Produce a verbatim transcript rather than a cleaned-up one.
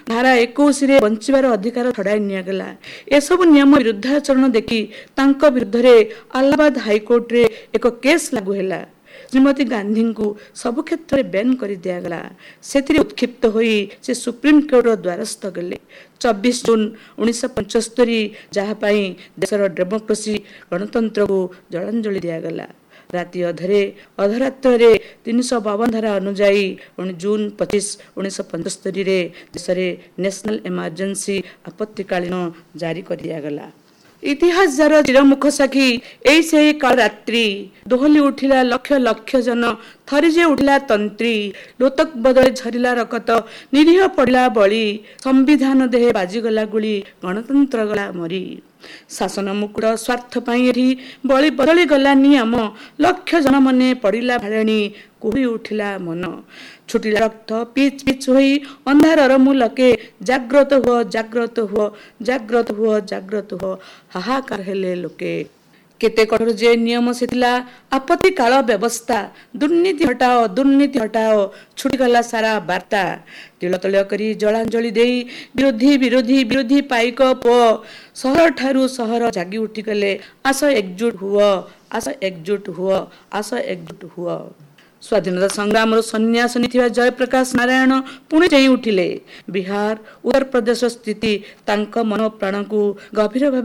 धारा इक्कीस रे बंचिबार अधिकार छड़ाई नियागला। एसबु नियम विरुद्धाचरण देखि तांको विरुद्ध रे अलाहाबाद हाईकोर्ट रे एक केस लागू हैला। श्रीमती गांधी को सबु क्षेत्र में बैन कर दिगला। से उत्क्षिप्त होई से सुप्रीम कोर्ट द्वारस्थ गले। चौबीस जून उन्नीस पंचस्तरी जहाँपाई देशर डेमोक्रेसी गणतंत्र को जलांजलि दिगला। राति अधरे अधरात्र तीन सौ बावन धारा अनुजाई जून पच्चीस उन्नीस पंचस्तरी देश में नेशनल इमरजेंसी आपत्तिकालीन जारी कर दिगला। इतिहास जार चिरमुख साखी एई से काल रात्रि दोहली उठिला लक्ष लक्ष जन थरीजे उठिला तंत्री लोतक बदले झरिला रकत निरीह पड़िला बली संविधान देहे बाजीगला गुली गणतंत्र गला मरी शासन मुकुट स्वार्थ पाई एठी बली बदली गला नियम लक्ष जन मने पड़िला भाळेणी कोही उठिला मन छुटिला रक्त पिच पिच होई अंधारर मूलके जाग्रत हुओ जाग्रत हुओ जाग्रत हुओ जाग्रत हुओ हाहाकार हेले लोके। केते कठोर जे नियम से थिला आपत्ति काल व्यवस्था दुर्नीति हटाओ दुर्नीति हटाओ छुटिगला सारा वार्ता तिल तल करी जलांजलि देई विरोधी विरोधी विरोधी पाइक पो सहर ठारू सहर जागी उठी गले। आस एकजुट हुओ आस एकजुट हुओ आस एकजुट हुओ। स्वाधीनता संग्राम सन्यास नीथिबा जयप्रकाश नारायण पुणे जाई उठिले। बिहार उत्तर प्रदेश स्थिति तांको मन प्राण को गभीर भाव